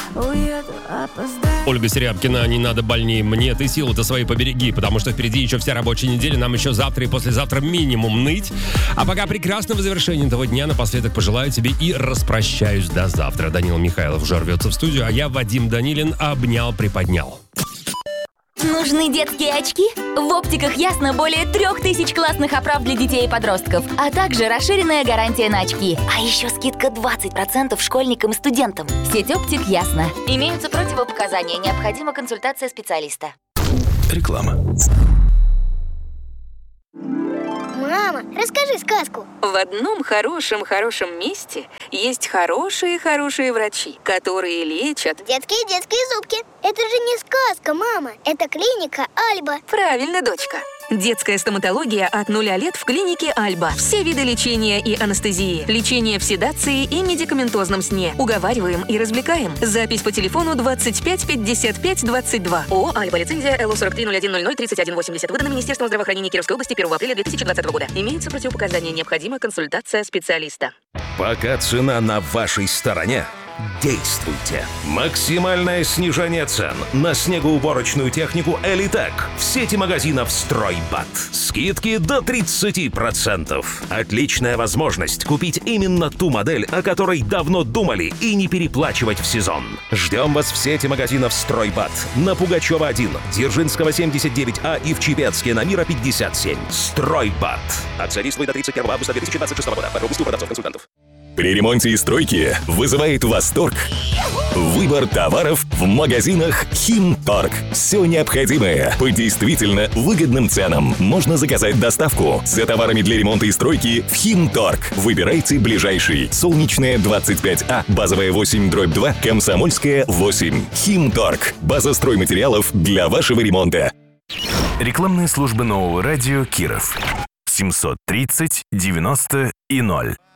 уеду, опоздаю. Ольга Серябкина, не надо больнее мне, ты силы-то свои побереги, потому что впереди еще вся рабочая неделя, нам еще завтра и послезавтра минимум ныть. А пока прекрасного завершения этого дня напоследок пожелаю тебе и распрощаюсь до завтра. Данила Михайлов уже рвется в студию, а я, Вадим Данилин, обнял, приподнял. Нужны детские очки? В оптиках Ясно более 3000 классных оправ для детей и подростков, а также расширенная гарантия на очки. А еще скидка 20% школьникам и студентам. Сеть оптик Ясно. Имеются противопоказания, необходима консультация специалиста. Реклама. Мама, расскажи сказку. В одном хорошем месте есть хорошие врачи, которые лечат... Детские зубки. Это же не сказка, мама. Это клиника Альба. Правильно, дочка. Детская стоматология от 0 лет в клинике Альба. Все виды лечения и анестезии. Лечение в седации и медикаментозном сне. Уговариваем и развлекаем. Запись по телефону 25 55 22. ООО «Альба». Лицензия ЛО 430100 3180. Выдана Министерством здравоохранения Кировской области 1 апреля 2020 года. Имеются противопоказания. Необходима консультация специалиста. Пока цена на вашей стороне, действуйте. Максимальное снижение цен на снегоуборочную технику «Элитек» в сети магазинов «Стройбат». Скидки до 30%. Отличная возможность купить именно ту модель, о которой давно думали, и не переплачивать в сезон. Ждем вас в сети магазинов «Стройбат» на Пугачева 1, Дзержинского 79А и в Чепецке на Мира 57. «Стройбат». Акция действует до 31 августа 2026 года. Подробности у продавцов-консультантов. При ремонте и стройке вызывает восторг выбор товаров в магазинах «Химторг». Все необходимое по действительно выгодным ценам. Можно заказать доставку за товарами для ремонта и стройки в «Химторг». Выбирайте ближайший. Солнечная 25А, базовая 8/2, Комсомольская 8. «Химторг». База стройматериалов для вашего ремонта. Рекламные службы нового радио Киров. 730 90 и 0.